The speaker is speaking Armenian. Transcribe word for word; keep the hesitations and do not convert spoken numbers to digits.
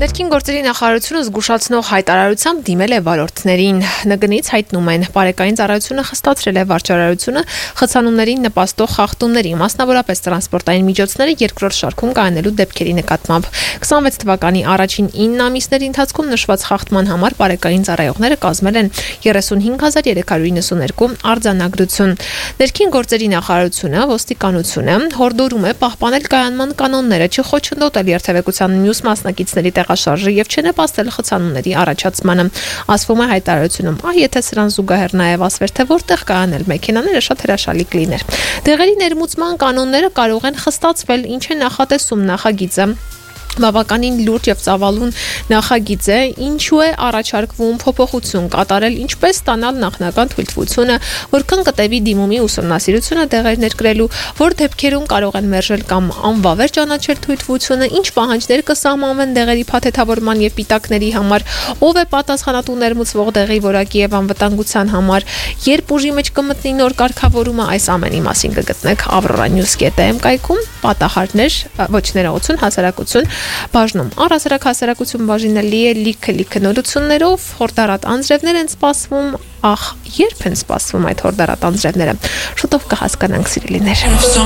Ներքին գործերի նախարարությունը զգուշացնող հայտարարությամբ դիմել է վարորդներին։ Նգնից հայտնում են, բարեկային ծառայությունը խստացրել է վարչարարությունը խցանումներին նպաստող խախտումների, մասնավորապես տրանսպորտային միջոցները երկրորդ շարքում կայանելու դեպքերի նկատմամբ։ քսանվեց թվականի առաջին ինը ամիսների ընթացքում նշված խախտման համար բարեկային ծառայողները կազմել են երեսունհինգ հազար երեք հարյուր իննսուններկու արձանագրություն։ Ներքին գործերի նախարարությունը ոստիկանությունը հորդորում է պահպանել կայանման կանոնները, չխոչընդոտել երթևեկության մյուս մասնակիցների տեղաշարժը եւ չնպաստել խցանումների առաջացմանը, ասվում է հայտարարությունում։ Ահ, եթե սրան զուգահեռ նաեւ ասվեր, թե որտեղ կայանել մեքենաները, շատ հրաշալի կլիներ։ Դեղերի ներմուծման կանոնները կարող են խստացվել, ինչ է նախատեսում նախագիծը։ Բավականին լուրջ եւ ծավալուն նախագիծ է, ինչու է առաջարկվում փոփոխություն կատարել, ինչպես ստանալ նախնական թույլտվությունը, որքան կտևի դիմումի ուսումնասիրությունը դեղեր ներկրելու, որ դեպքերում կարող են մերժել կամ անվավեր ճանաչել թույլտվությունը, ինչ պահանջներ կսահմանվեն դեղերի փաթեթավորման եւ պիտակների համար, ով է պատասխանատու ներմուծվող դեղի որակի եւ անվտանգության համար, երբ ուժի մեջ կմտնի նոր կարգավորումը, այս ամենի մասին կգտնեք Aurora News dot am կայքում, պատահարներ, ոչ ներողություն, հասարակություն բաժնում առհասարակ հասարակություն բաժինելի է լիքը-լիքը նորություններով, հորդառատ անձրևներ են սպասվում, ախ, երբ են սպասվում այդ հորդառատ անձրևները, շուտով կհասկանանք սիրելիներ։